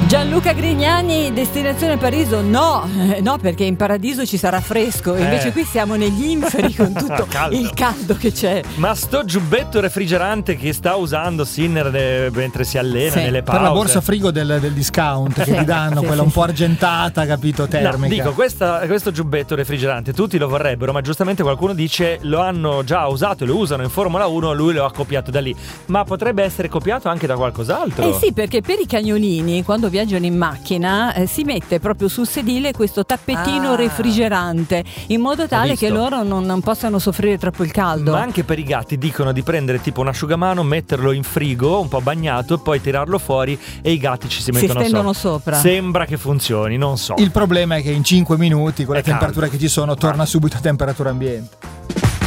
Gianluca Grignani, destinazione Paradiso, no, perché in paradiso ci sarà fresco, invece qui siamo negli inferi con tutto il caldo che c'è. Ma sto giubbetto refrigerante che sta usando Sinner mentre si allena nelle pause, per la borsa frigo del discount che ti danno, quella un po' argentata, capito, termica. No, dico, questo giubbetto refrigerante tutti lo vorrebbero, ma giustamente qualcuno dice lo hanno già usato e lo usano in Formula 1, lui lo ha copiato da lì, ma potrebbe essere copiato anche da qualcos'altro. Sì, perché per i cagnolini quando viaggiano in macchina si mette proprio sul sedile questo tappetino refrigerante, in modo tale che loro non possano soffrire troppo il caldo. Ma anche per i gatti dicono di prendere tipo un asciugamano, metterlo in frigo un po' bagnato e poi tirarlo fuori e i gatti ci si mettono stendono sopra. Sembra che funzioni, non so. Il problema è che in 5 minuti con le temperature che ci sono torna subito a temperatura ambiente.